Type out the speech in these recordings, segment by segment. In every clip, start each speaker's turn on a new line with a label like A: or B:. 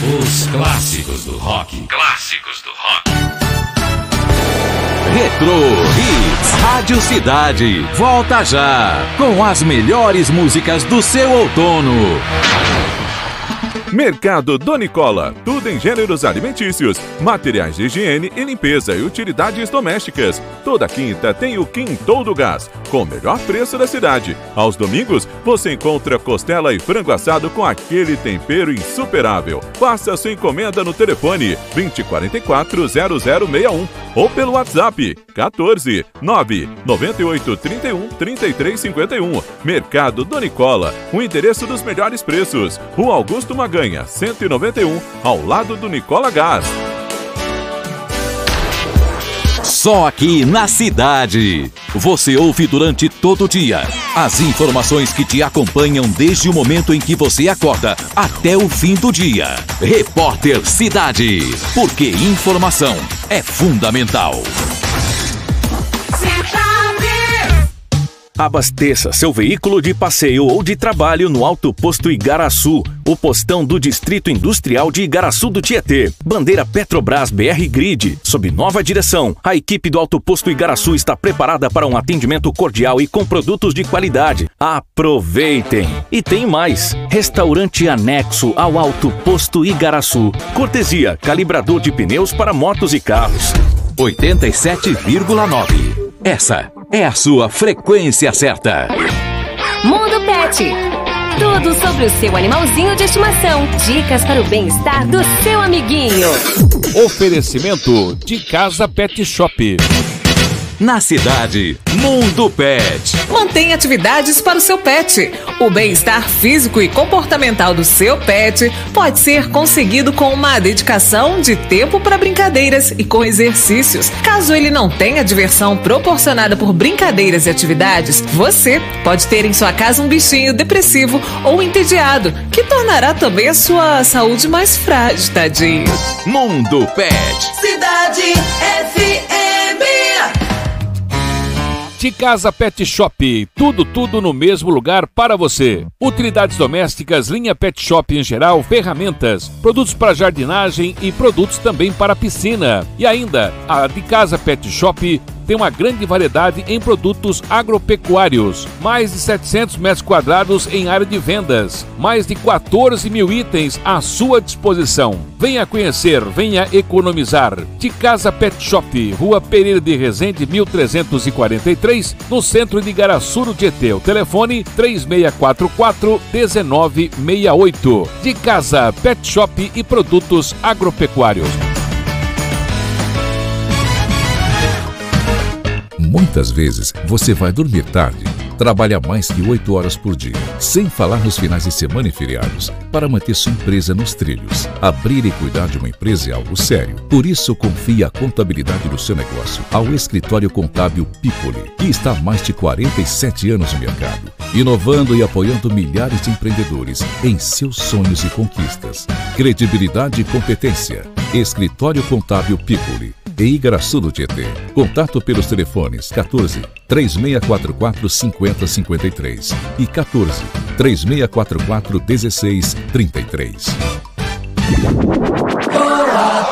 A: Os clássicos do rock. Clássicos do rock.
B: Retro Hits. Rádio Cidade. Volta já. Com as melhores músicas do seu outono.
C: Mercado do Nicola, tudo em gêneros alimentícios, materiais de higiene e limpeza e utilidades domésticas. Toda quinta tem o Quintou do Gás, com o melhor preço da cidade. Aos domingos, você encontra costela e frango assado com aquele tempero insuperável. Faça sua encomenda no telefone 2044-0061 ou pelo WhatsApp 14 9 98 31 33 51. Mercado do Nicola, o endereço dos melhores preços. Rua Augusto Maganha, 191, ao lado do Nicola Gás.
B: Só aqui na cidade. Você ouve durante todo o dia as informações que te acompanham desde o momento em que você acorda até o fim do dia. Repórter Cidade, porque informação é fundamental.
D: Abasteça seu veículo de passeio ou de trabalho no Alto Posto Igaraçu, o postão do Distrito Industrial de Igaraçu do Tietê. Bandeira Petrobras BR Grid. Sob nova direção, a equipe do Alto Posto Igaraçu está preparada para um atendimento cordial e com produtos de qualidade. Aproveitem! E tem mais. Restaurante anexo ao Alto Posto Igaraçu. Cortesia, calibrador de pneus para motos e carros.
B: 87,9. Essa é a sua frequência certa.
E: Mundo Pet. Tudo sobre o seu animalzinho de estimação. Dicas para o bem-estar do seu amiguinho.
F: Oferecimento de Casa Pet Shop.
B: Na cidade, Mundo Pet.
G: Mantém atividades para o seu pet. O bem-estar físico e comportamental do seu pet pode ser conseguido com uma dedicação de tempo para brincadeiras e com exercícios. Caso ele não tenha diversão proporcionada por brincadeiras e atividades, você pode ter em sua casa um bichinho depressivo ou entediado, que tornará também a sua saúde mais frágil, tadinho.
B: Mundo Pet.
H: Cidade FM.
F: De Casa Pet Shop, tudo no mesmo lugar para você. Utilidades domésticas, linha Pet Shop em geral, ferramentas, produtos para jardinagem e produtos também para piscina. E ainda, a de Casa Pet Shop tem uma grande variedade em produtos agropecuários. Mais de 700 metros quadrados em área de vendas. Mais de 14 mil itens à sua disposição. Venha conhecer, venha economizar. De Casa Pet Shop, Rua Pereira de Resende, 1343, no centro de Igaraçu, no Tietê. O telefone 3644-1968. De Casa Pet Shop e produtos agropecuários.
I: Muitas vezes você vai dormir tarde, trabalha mais que 8 horas por dia, sem falar nos finais de semana e feriados, para manter sua empresa nos trilhos. Abrir e cuidar de uma empresa é algo sério. Por isso, confie a contabilidade do seu negócio ao Escritório Contábil Pipoli, que está há mais de 47 anos no mercado, inovando e apoiando milhares de empreendedores em seus sonhos e conquistas. Credibilidade e competência. Escritório Contábil Pipoli, em Igaraçu do Tietê. Contato pelos telefones 14 3644 5053 e 14 3644 1633.
H: Boa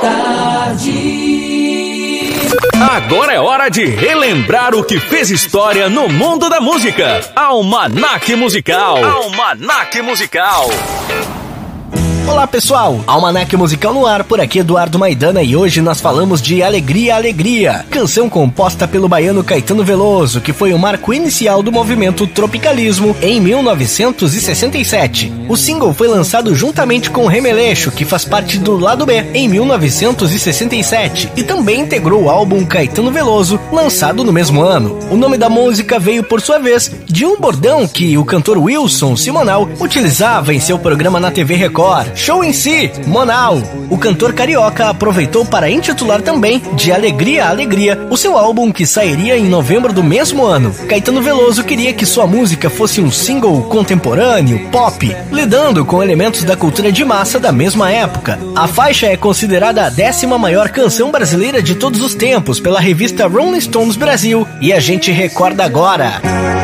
H: tarde.
D: Agora é hora de relembrar o que fez história no mundo da música. Almanaque Musical. Almanaque Musical.
J: Olá pessoal, Almanaque Musical no ar, por aqui Eduardo Maidana e hoje nós falamos de Alegria, Alegria, canção composta pelo baiano Caetano Veloso, que foi o marco inicial do movimento tropicalismo em 1967. O single foi lançado juntamente com Remeleixo, que faz parte do lado B, em 1967, e também integrou o álbum Caetano Veloso, lançado no mesmo ano. O nome da música veio, por sua vez, de um bordão que o cantor Wilson Simonal utilizava em seu programa na TV Record, Show em Si, Monal. O cantor carioca aproveitou para intitular também de Alegria, Alegria, o seu álbum que sairia em novembro do mesmo ano. Caetano Veloso queria que sua música fosse um single contemporâneo, pop, lidando com elementos da cultura de massa da mesma época. A faixa é considerada a 10ª maior canção brasileira de todos os tempos pela revista Rolling Stones Brasil, e a gente recorda agora.